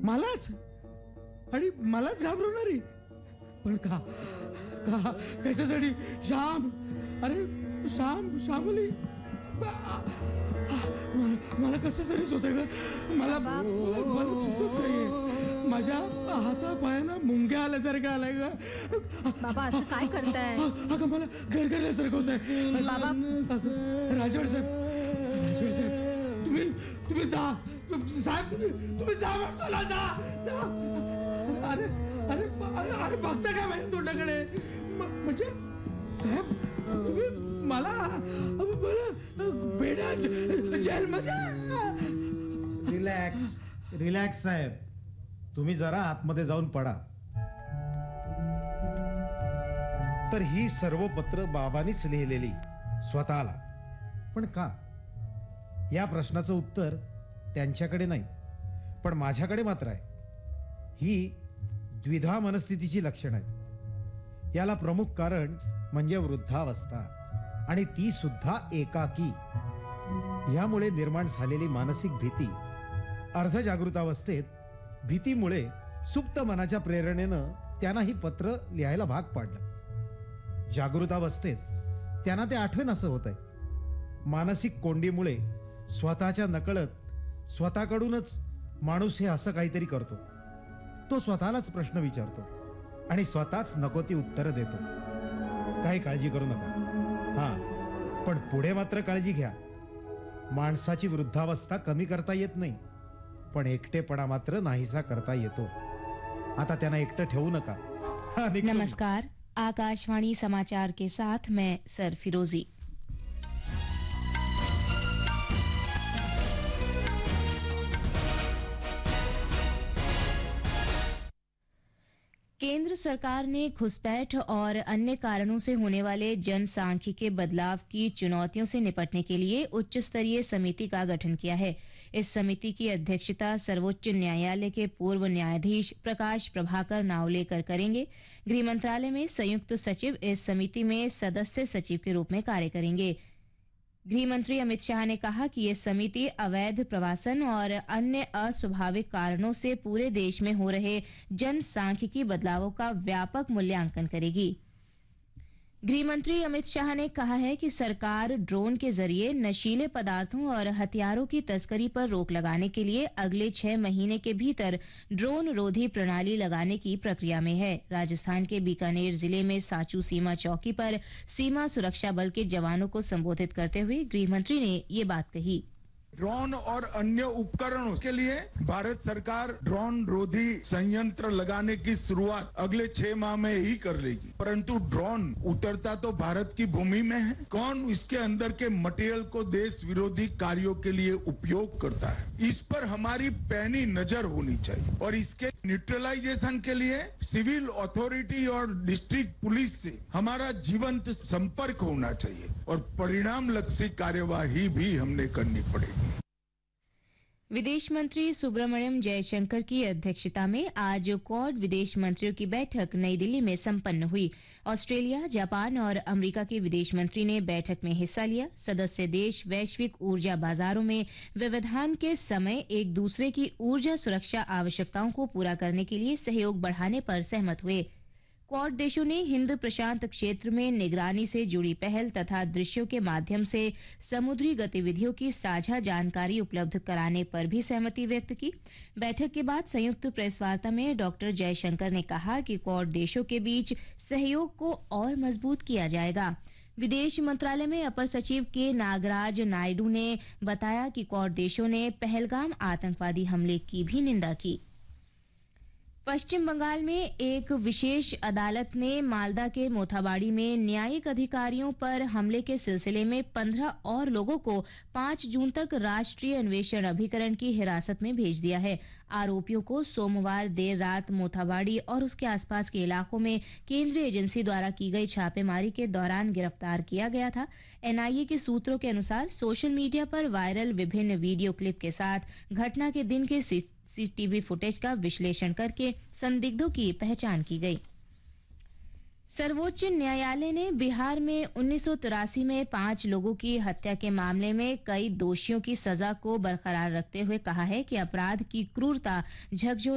मलाच आणि मलाच घाबरवणारी. पण का का कशासाठी? श्याम, अरे श्याम, श्यामली, मला कसं तरीच होतंय ग. मला मला मला सुचत नाहीये. माझ्या हातापायांना मुंग्या आल्यासारखं आलाय ग. बाबा असं काय करताय? अगं मला गरगरल्यासारखं होतंय. बाबा. राजवाड साहेब, राजवाड साहेब, तुम्ही जा साहेब, तुम्ही जा म्हणतो ना, जा. अरे अरे अरे बघता काय माझ्या तोंडाकडे? म्हणजे साहेब तुम्ही मला बेड्या जेलमध्ये. रिलॅक्स साहेब, तुम्ही जरा आतमध्ये जाऊन पडा. तर ही सर्व पत्र बाबांनीच लिहिलेली स्वतःला. पण का? या प्रश्नाचं उत्तर त्यांच्याकडे नाही, पण माझ्याकडे मात्र आहे. ही द्विधा मनस्थितीची लक्षणं आहेत. याला प्रमुख कारण म्हणजे वृद्धावस्था, आणि ती सुद्धा एकाकी. यामुळे निर्माण झालेली मानसिक भीती. अर्धजागृतावस्थेत भीतीमुळे सुप्त मनाच्या प्रेरणेनं त्यांना ही पत्र लिहायला भाग पाडलं. जागृतावस्थेत त्यांना ते आठवेन असं होतंय. मानसिक कोंडीमुळे स्वतःच्या नकळत स्वतःकडूनच माणूस हे असं काहीतरी करतो. तो स्वतःलाच प्रश्न विचारतो आणि स्वतःच नको ती उत्तरं देतो. काही काळजी करू नका. पण पुढे मात्र काळजी घ्या. माणसाची वृद्धावस्था कमी करता येत नाही, पण एकटेपणा मात्र नाहीसा करता येतो. आता त्यांना एकटं ठेवू नका. नमस्कार, आकाशवाणी समाचार के साथ मैं सर फिरोजी. केंद्र सरकार ने घुसपैठ और अन्य कारणों से होने वाले जनसांख्यिकीय बदलाव की चुनौतियों से निपटने के लिए उच्च स्तरीय समिति का गठन किया है. इस समिति की अध्यक्षता सर्वोच्च न्यायालय के पूर्व न्यायाधीश प्रकाश प्रभाकर नावलेकर करेंगे. गृह मंत्रालय में संयुक्त सचिव इस समिति में सदस्य सचिव के रूप में कार्य करेंगे. गृह मंत्री अमित शाह ने कहा कि ये समिति अवैध प्रवासन और अन्य अस्वाभाविक कारणों से पूरे देश में हो रहे जनसांख्यिकीय बदलावों का व्यापक मूल्यांकन करेगी. गृह मंत्री अमित शाह ने कहा है कि सरकार ड्रोन के जरिए नशीले पदार्थों और हथियारों की तस्करी पर रोक लगाने के लिए अगले 6 महीने के भीतर ड्रोन रोधी प्रणाली लगाने की प्रक्रिया में है. राजस्थान के बीकानेर जिले में साचू सीमा चौकी पर सीमा सुरक्षा बल के जवानों को संबोधित करते हुए गृह मंत्री ने ये बात कही. ड्रोन और अन्य उपकरणों के लिए भारत सरकार ड्रोन रोधी संयंत्र लगाने की शुरुआत अगले 6 माह में ही कर लेगी. परंतु ड्रोन उतरता तो भारत की भूमि में है. कौन इसके अंदर के मटेरियल को देश विरोधी कार्यों के लिए उपयोग करता है, इस पर हमारी पैनी नजर होनी चाहिए. और इसके न्यूट्रलाइजेशन के लिए सिविल अथॉरिटी और डिस्ट्रिक्ट पुलिस से हमारा जीवंत संपर्क होना चाहिए और परिणाम लक्षी कार्यवाही भी हमने करनी पड़ेगी. विदेश मंत्री सुब्रमण्यम जयशंकर की अध्यक्षता में आज क्वाड विदेश मंत्रियों की बैठक नई दिल्ली में संपन्न हुई. ऑस्ट्रेलिया, जापान और अमेरिका के विदेश मंत्री ने बैठक में हिस्सा लिया. सदस्य देश वैश्विक ऊर्जा बाजारों में व्यवधान के समय एक दूसरे की ऊर्जा सुरक्षा आवश्यकताओं को पूरा करने के लिए सहयोग बढ़ाने पर सहमत हुए. क्वाड देशों ने हिंद प्रशांत क्षेत्र में निगरानी से जुड़ी पहल तथा दृश्यों के माध्यम से समुद्री गतिविधियों की साझा जानकारी उपलब्ध कराने पर भी सहमति व्यक्त की. बैठक के बाद संयुक्त प्रेस वार्ता में डॉक्टर जयशंकर ने कहा कि क्वाड देशों के बीच सहयोग को और मजबूत किया जाएगा. विदेश मंत्रालय में अपर सचिव के नागराज नायडू ने बताया कि क्वाड देशों ने पहलगाम आतंकवादी हमले की भी निंदा की. पश्चिम बंगाल में एक विशेष अदालत ने मालदा के मोथाबाड़ी में न्यायिक अधिकारियों पर हमले के सिलसिले में 15 और लोगों को 5 जून तक राष्ट्रीय अन्वेषण अभिकरण की हिरासत में भेज दिया है. आरोपियों को सोमवार देर रात मोथाबाड़ी और उसके आसपास के इलाकों में केंद्रीय एजेंसी द्वारा की गई छापेमारी के दौरान गिरफ्तार किया गया था. एनआईए के सूत्रों के अनुसार सोशल मीडिया पर वायरल विभिन्न वीडियो क्लिप के साथ घटना के दिन के सीसीटीवी फुटेज का विश्लेषण करके संदिग्धों की पहचान की गई. सर्वोच्च न्यायालय ने बिहार में 1983 में 5 लोगों की हत्या के मामले में कई दोषियों की सजा को बरकरार रखते हुए कहा है कि अपराध की क्रूरता झकझोर